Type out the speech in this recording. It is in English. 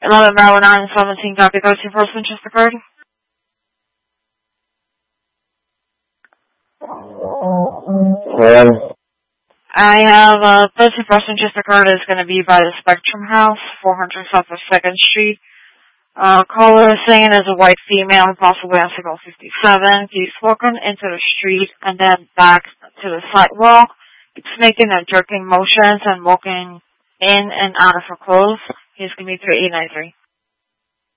11 Bravo 917, copy, go to first interest occurred. Hello? I have first interest occurred is going to be by the Spectrum House, 400 South of 2nd Street. Caller is saying there's a white female, possibly on signal 57. He's walking into the street and then back to the sidewalk. He's making a jerking motions and walking in and out of her clothes. He's going to be 3893.